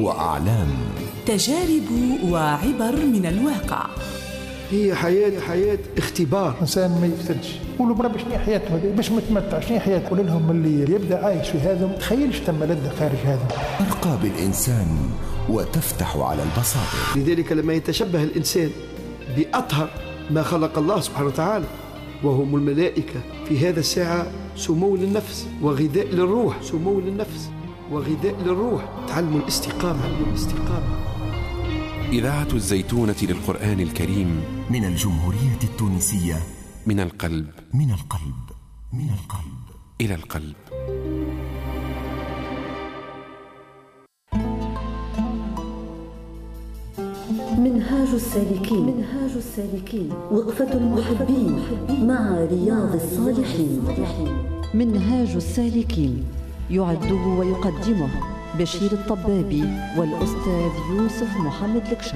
وأعلام، تجارب وعبر من الواقع. هي حياة اختبار. إنسان ما يفتدش قولوا بربي شنو حياته هذه باش متمتع، شنو حياته؟ قول لهم اللي يبدأ عايش في هذا ما تخيلش تم لذة خارج هذا. ترقى بالإنسان وتفتح على البصائر. لذلك لما يتشبه الإنسان بأطهر ما خلق الله سبحانه وتعالى وهم الملائكة، في هذا الساعة سمو للنفس وغذاء للروح، سمو للنفس وغذاء للروح. تعلم الاستقامة. إذاعة الزيتونة للقرآن الكريم من الجمهورية التونسية، من القلب إلى القلب. منهاج السالكين وقفة المحبين مع رياض الصالحين. منهاج السالكين يعده ويقدمه بشير الطبابي والأستاذ يوسف محمد الكشو.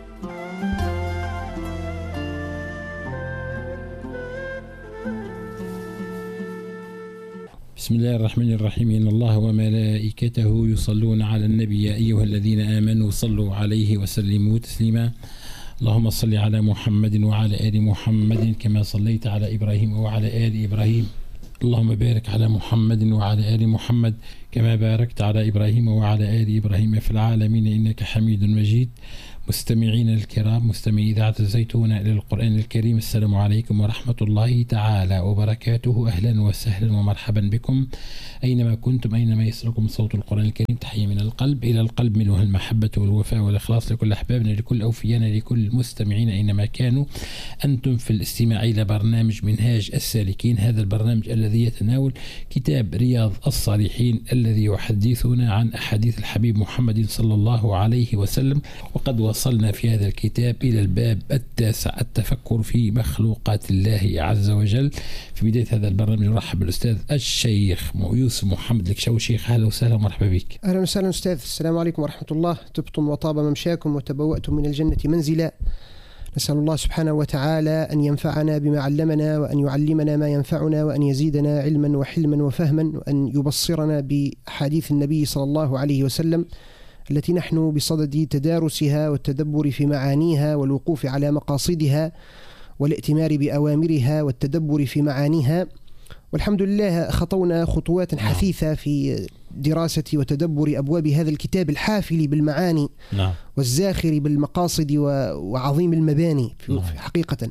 بسم الله الرحمن الرحيم. إن الله وملائكته يصلون على النبي يا أيها الذين آمنوا صلوا عليه وسلموا تسليما. اللهم صل على محمد وعلى آل محمد كما صليت على إبراهيم وعلى آل إبراهيم. اللهم بارك على محمد وعلى آل محمد كما باركت على إبراهيم وعلى آل إبراهيم في العالمين إنك حميد مجيد. مستمعين الكرام، مستمعي إذاعة الزيتونة للقرآن الكريم، السلام عليكم ورحمة الله تعالى وبركاته. أهلا وسهلا ومرحبا بكم أينما كنتم، أينما يسركم صوت القرآن الكريم. تحية من القلب إلى القلب، منها المحبة والوفاء والإخلاص لكل أحبابنا، لكل أوفيانا، لكل المستمعين أينما كانوا. أنتم في الاستماع إلى برنامج منهاج السالكين، هذا البرنامج الذي يتناول كتاب رياض الصالحين الذي يحدثنا عن أحاديث الحبيب محمد صلى الله عليه وسلم. وقد وصلنا في هذا الكتاب إلى الباب التاسع، التفكر في مخلوقات الله عز وجل. في بداية هذا البرنامج نرحب بالأستاذ الشيخ يوسف محمد الكشو. شيخ أهلا وسهلا ومرحبا بك. أهلا وسهلا أستاذ، السلام عليكم ورحمة الله. طبتم وطاب ممشاكم وتبوأتم من الجنة منزلا. نسأل الله سبحانه وتعالى أن ينفعنا بما علمنا، وأن يعلمنا ما ينفعنا، وأن يزيدنا علما وحلما وفهما، وأن يبصرنا بحديث النبي صلى الله عليه وسلم التي نحن بصدد تدارسها والتدبر في معانيها والوقوف على مقاصدها والائتمار بأوامرها والتدبر في معانيها. والحمد لله خطونا خطوات حثيثة في دراسة وتدبر أبواب هذا الكتاب الحافل بالمعاني والزاخر بالمقاصد وعظيم المباني حقيقة.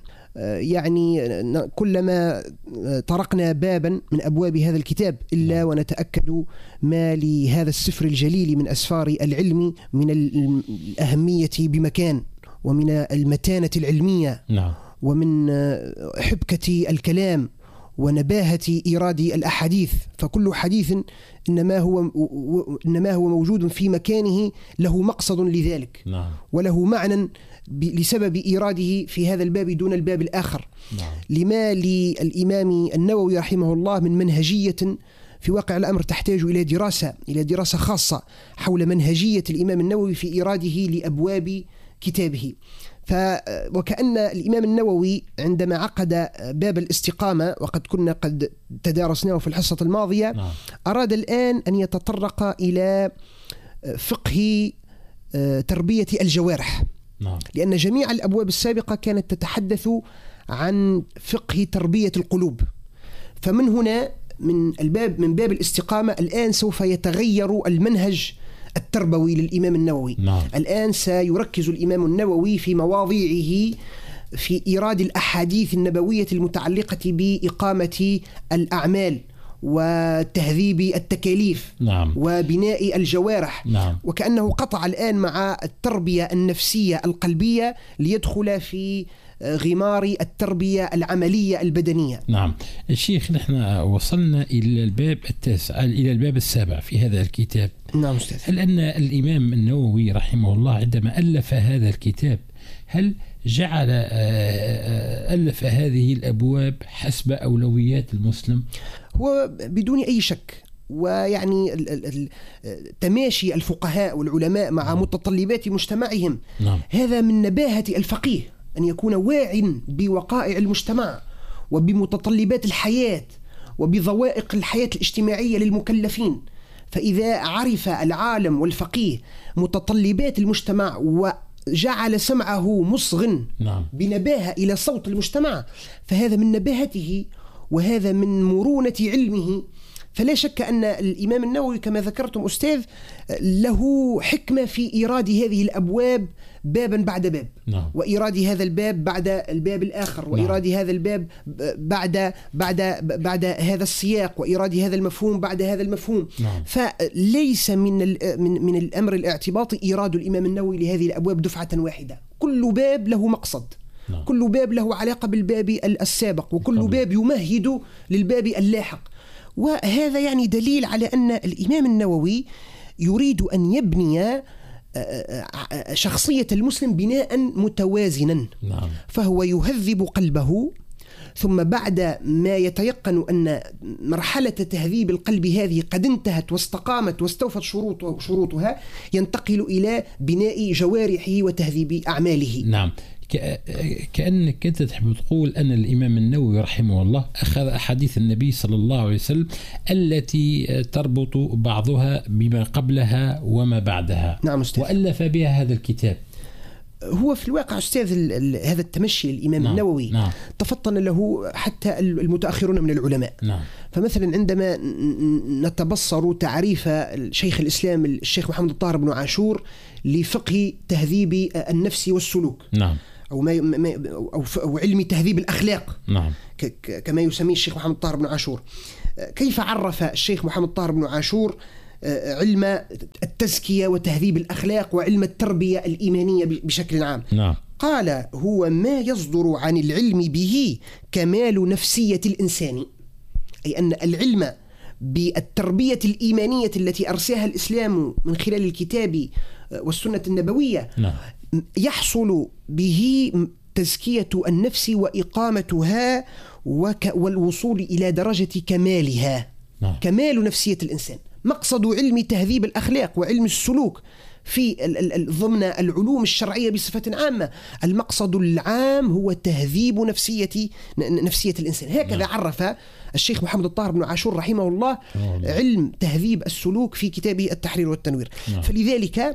يعني كلما طرقنا بابا من أبواب هذا الكتاب إلا ونتأكد ما لهذا السفر الجليل من أسفار العلم من الأهمية بمكان، ومن المتانة العلمية، ومن حبكة الكلام ونباهة إيراد الأحاديث. فكل حديث إنما هو موجود في مكانه له مقصد لذلك، وله معنى لسبب إيراده في هذا الباب دون الباب الآخر. لما للإمام النووي رحمه الله من منهجية في واقع الأمر تحتاج إلى دراسة خاصة حول منهجية الإمام النووي في إيراده لأبواب كتابه. وكأن الإمام النووي عندما عقد باب الاستقامة، وقد كنا قد تدارسناه في الحصة الماضية، أراد الآن أن يتطرق إلى فقه تربية الجوارح، لأن جميع الأبواب السابقة كانت تتحدث عن فقه تربية القلوب. فمن هنا من باب الاستقامة الآن سوف يتغير المنهج التربوي للإمام النووي. الآن سيركز الإمام النووي في مواضيعه في إيراد الأحاديث النبوية المتعلقة بإقامة الأعمال وتهذيب التكاليف وبناء الجوارح. وكأنه قطع الآن مع التربية النفسية القلبية ليدخل في غمار التربية العملية البدنية. نعم الشيخ، نحن وصلنا إلى الباب التاسع، إلى الباب السابع في هذا الكتاب. نعم أستاذ. هل أن الإمام النووي رحمه الله عندما ألف هذا الكتاب هل جعل ألف هذه الأبواب حسب أولويات المسلم؟ هو بدون أي شك، ويعني تماشي الفقهاء والعلماء مع متطلبات مجتمعهم. هذا من نباهة الفقيه أن يكون واعٍ بوقائع المجتمع وبمتطلبات الحياة وبضوائق الحياة الاجتماعية للمكلفين. فإذا عرف العالم والفقيه متطلبات المجتمع وجعل سمعه مصغٍ بنباهة إلى صوت المجتمع، فهذا من نباهته وهذا من مرونة علمه. فلا شك أن الإمام النووي كما ذكرتم أستاذ له حكمة في إيراد هذه الأبواب بابا بعد باب، وإيراد هذا الباب بعد الباب الآخر، وإيراد هذا الباب بعد هذا السياق، وإيراد هذا المفهوم بعد هذا المفهوم. فليس من الأمر الاعتباطي إيراد الإمام النووي لهذه الأبواب دفعة واحدة، كل باب له مقصد، كل باب له علاقة بالباب السابق، وكل باب يمهد للباب اللاحق. وهذا يعني دليل على أن الإمام النووي يريد أن يبني شخصية المسلم بناء متوازنا. فهو يهذب قلبه، ثم بعد ما يتيقن أن مرحلة تهذيب القلب هذه قد انتهت واستقامت واستوفت شروطها، ينتقل إلى بناء جوارحه وتهذيب أعماله. نعم، كأنك أنت تحب تقول أن الإمام النووي رحمه الله أخذ أحاديث النبي صلى الله عليه وسلم التي تربط بعضها بما قبلها وما بعدها. نعم أستاذ. وألف بها هذا الكتاب. هو في الواقع أستاذ هذا التمشي للإمام النووي تفطن له حتى المتأخرون من العلماء. فمثلا عندما نتبصر تعريف شيخ الإسلام الشيخ محمد الطاهر بن عاشور لفقه تهذيب النفس والسلوك، أو علم تهذيب الأخلاق، كما يسميه الشيخ محمد الطاهر بن عاشور، كيف عرف الشيخ محمد الطاهر بن عاشور علم التزكية وتهذيب الأخلاق وعلم التربية الإيمانية بشكل عام؟ قال: هو ما يصدر عن العلم به كمال نفسية الإنسان، أي أن العلم بالتربية الإيمانية التي أرساها الإسلام من خلال الكتاب والسنة النبوية يحصل به تزكية النفس وإقامتها والوصول إلى درجة كمالها. كمال نفسية الإنسان مقصد علم تهذيب الأخلاق وعلم السلوك في ضمن العلوم الشرعية بصفة عامة. المقصد العام هو تهذيب نفسية الإنسان. هكذا عرف الشيخ محمد الطاهر بن عاشور رحمه الله علم تهذيب السلوك في كتابه التحرير والتنوير. فلذلك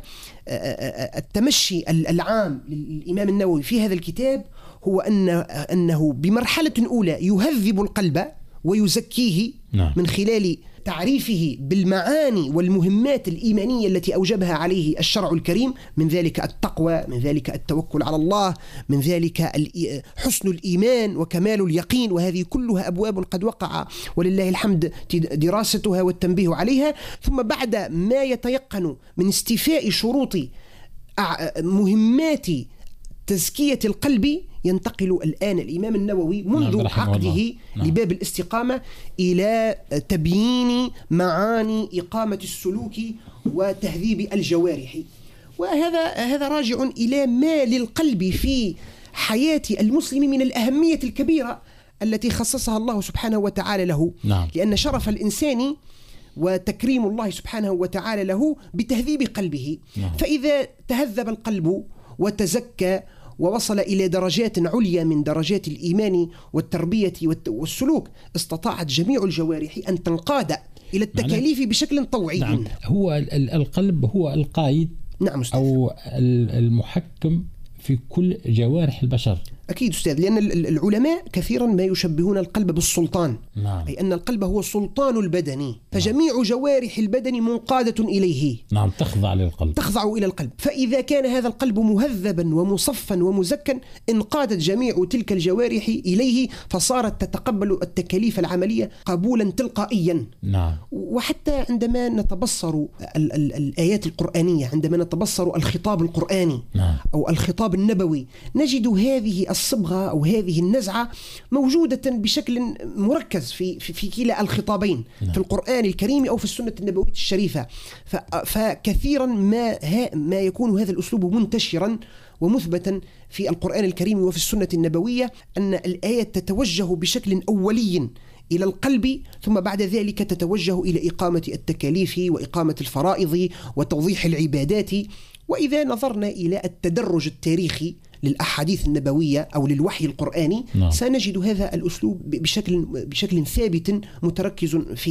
التمشي العام للإمام النووي في هذا الكتاب هو أنه بمرحلة أولى يهذب القلب ويزكيه من خلال تعريفه بالمعاني والمهمات الإيمانية التي أوجبها عليه الشرع الكريم، من ذلك التقوى، من ذلك التوكل على الله، من ذلك حسن الإيمان وكمال اليقين، وهذه كلها أبواب قد وقع ولله الحمد دراستها والتنبيه عليها. ثم بعد ما يتيقن من استيفاء شروط مهمات تزكية القلب، ينتقل الآن الإمام النووي منذ عقده لباب الاستقامة إلى تبيين معاني إقامة السلوك وتهذيب الجوارح. وهذا راجع إلى ما للقلب في حياة المسلم من الأهمية الكبيرة التي خصصها الله سبحانه وتعالى له. لأن شرف الإنسان وتكريم الله سبحانه وتعالى له بتهذيب قلبه. فإذا تهذب القلب وتزكى ووصل إلى درجات عليا من درجات الإيمان والتربية والسلوك، استطاعت جميع الجوارح أن تنقاد إلى التكاليف بشكل طوعي. هو القلب هو القائد أو المحكم في كل جوارح البشر. أكيد أستاذ، لأن العلماء كثيرا ما يشبهون القلب بالسلطان. أي أن القلب هو سلطان البدن، فجميع جوارح البدن منقادة إليه. تخضع للقلب، تخضع إلى القلب. فإذا كان هذا القلب مهذبا ومصفا ومزكا، انقادت جميع تلك الجوارح إليه، فصارت تتقبل التكاليف العملية قبولا تلقائيا. وحتى عندما نتبصر الآيات القرآنية، عندما نتبصر الخطاب القرآني أو الخطاب النبوي، نجد هذه الصبغة أو هذه النزعة موجودة بشكل مركز في كلا الخطابين، في القرآن الكريم أو في السنة النبوية الشريفة. فكثيرا ما يكون هذا الأسلوب منتشرا ومثبتا في القرآن الكريم وفي السنة النبوية، أن الآيات تتوجه بشكل أولي إلى القلب، ثم بعد ذلك تتوجه إلى إقامة التكاليف وإقامة الفرائض وتوضيح العبادات. وإذا نظرنا إلى التدرج التاريخي للأحاديث النبوية أو للوحي القرآني، سنجد هذا الأسلوب بشكل ثابت متركز فيه.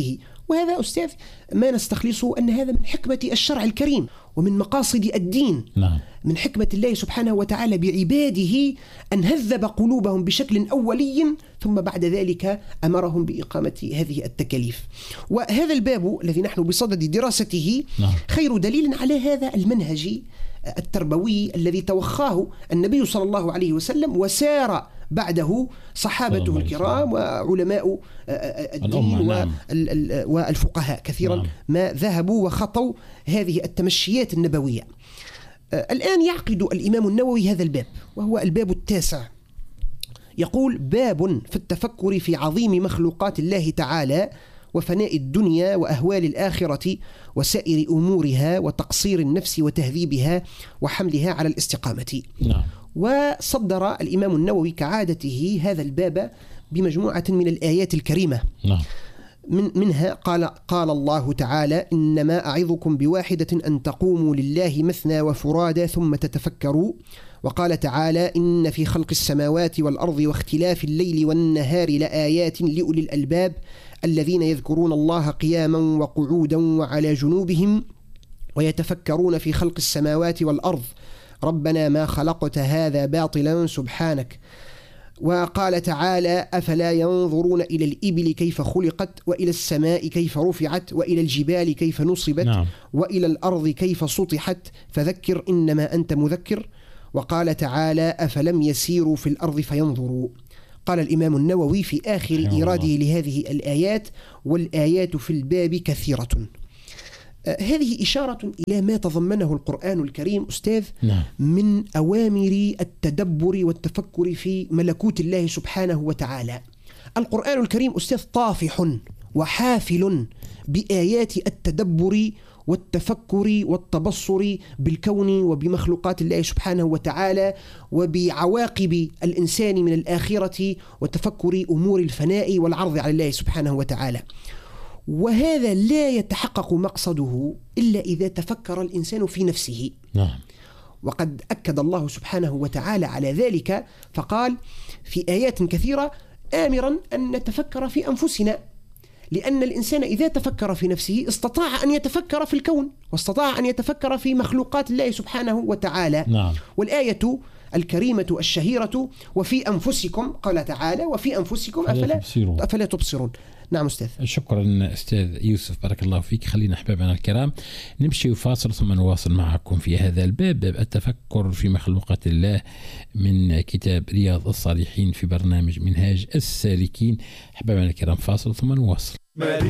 وهذا أستاذ ما نستخلصه أن هذا من حكمة الشرع الكريم ومن مقاصد الدين. نعم. من حكمة الله سبحانه وتعالى بعباده أن هذب قلوبهم بشكل أولي ثم بعد ذلك أمرهم بإقامة هذه التكاليف. وهذا الباب الذي نحن بصدد دراسته خير دليل على هذا المنهج التربوي الذي توخاه النبي صلى الله عليه وسلم وسار بعده صحابته الكرام وعلماء الدين والفقهاء كثيرا ما ذهبوا وخطوا هذه التمشيات النبوية. الآن يعقد الإمام النووي هذا الباب وهو الباب 9. يقول: باب في التفكر في عظيم مخلوقات الله تعالى وفناء الدنيا وأهوال الآخرة وسائر أمورها وتقصير النفس وتهذيبها وحملها على الاستقامة. نعم. وصدر الإمام النووي كعادته هذا الباب بمجموعة من الآيات الكريمة. نعم. منها قال الله تعالى: إنما أعظكم بواحدة أن تقوموا لله مثنى وفرادى ثم تتفكروا. وقال تعالى: إن في خلق السماوات والأرض واختلاف الليل والنهار لآيات لأولي الألباب الذين يذكرون الله قياما وقعودا وعلى جنوبهم ويتفكرون في خلق السماوات والأرض ربنا ما خلقت هذا باطلا سبحانك. وقال تعالى: أفلا ينظرون إلى الإبل كيف خلقت وإلى السماء كيف رفعت وإلى الجبال كيف نصبت وإلى الأرض كيف سطحت فذكر إنما أنت مذكر. وقال تعالى: أفلم يسيروا في الأرض فينظروا. قال الإمام النووي في آخر إيراده لهذه الآيات: والآيات في الباب كثيرة. هذه إشارة إلى ما تضمنه القرآن الكريم أستاذ من أوامر التدبر والتفكر في ملكوت الله سبحانه وتعالى. القرآن الكريم أستاذ طافح وحافل بآيات التدبر والتفكر والتبصر بالكون وبمخلوقات الله سبحانه وتعالى وبعواقب الإنسان من الآخرة وتفكر أمور الفناء والعرض على الله سبحانه وتعالى. وهذا لا يتحقق مقصده إلا إذا تفكر الإنسان في نفسه. نعم. وقد أكد الله سبحانه وتعالى على ذلك فقال في آيات كثيرة آمرا أن نتفكر في أنفسنا، لأن الإنسان إذا تفكر في نفسه استطاع أن يتفكر في الكون واستطاع أن يتفكر في مخلوقات الله سبحانه وتعالى. نعم. والآية الكريمة الشهيرة: وفي أنفسكم، قال تعالى: وفي أنفسكم أفلا تبصرون. نعم أستاذ. شكرا أستاذ يوسف، بارك الله فيك. خلينا أحبابنا الكرام نمشي وفاصل ثم نواصل معكم في هذا الباب، التفكر في مخلوقات الله من كتاب رياض الصالحين في برنامج منهاج السالكين. أحبابنا الكرام فاصل ثم نواصل.